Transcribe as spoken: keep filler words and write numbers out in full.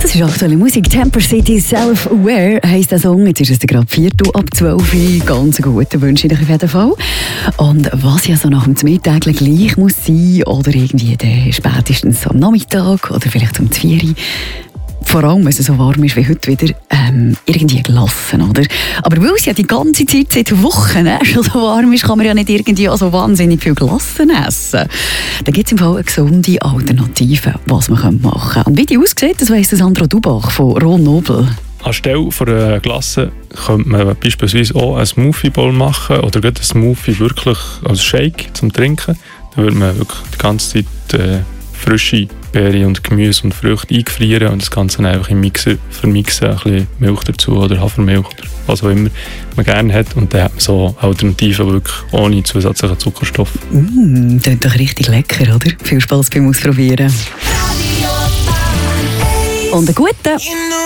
Das ist aktuelle Musik. Temper City Self-Aware heisst der Song. Jetzt ist es gerade Viertel ab zwölf. Ganz guten wünsche ich euch auf jeden Fall. Und was ja so nach dem Mittag gleich muss sein, oder irgendwie der spätestens am Nachmittag oder vielleicht um vier Uhr, vor allem, wenn es so warm ist wie heute wieder, ähm, irgendwie gelassen, oder? Aber weil es ja die ganze Zeit, seit Wochen äh, schon so warm ist, kann man ja nicht irgendwie so wahnsinnig viel gelassen essen. Da gibt es im Fall eine gesunde Alternative, was man machen kann. Und wie die aussieht, das weiss Sandra Dubach von Ron Nobel. Anstelle von einer Glasse könnte man beispielsweise auch einen Smoothie Bowl machen oder einen Smoothie wirklich als Shake zum Trinken. Da würde man wirklich die ganze Zeit äh, frische Beeren und Gemüse und Früchte eingefrieren und das Ganze dann einfach im Mixer vermixen, ein bisschen Milch dazu oder Hafermilch oder was auch immer man gerne hat. Und dann hat man so Alternativen wirklich ohne zusätzlichen Zuckerstoff. Mm, das ist doch richtig lecker, oder? Viel Spaß beim Ausprobieren. Und einen guten!